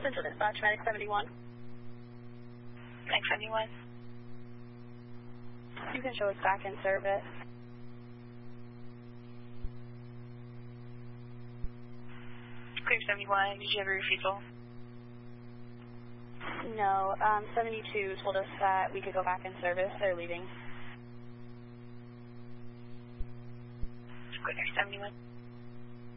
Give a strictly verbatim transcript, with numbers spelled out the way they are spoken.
Central Dispatch, Medic seventy-one. Medic seventy-one. You can show us back in service. Clear seventy-one, did you have a refusal? No, um, seventy-two told us that we could go back in service. They're leaving. Clear seventy-one.